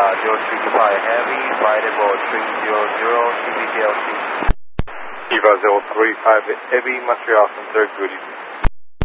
035 Heavy, flight level 300, CBDLC. Eva 035 Heavy, Montreal Center, good evening.